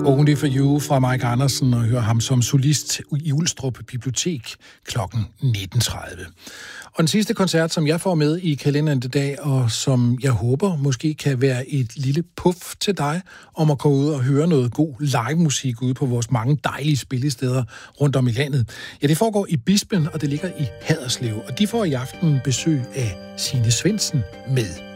Only for You fra Mike Andersen, og høre ham som solist i Ulstrup Bibliotek kl. 19.30. Og den sidste koncert, som jeg får med i kalenderen i dag, og som jeg håber måske kan være et lille puff til dig, om at komme ud og høre noget god live-musik ude på vores mange dejlige spillesteder rundt om i landet. Ja, det foregår i Bispen, og det ligger i Haderslev, og de får i aften besøg af Signe Svendsen med.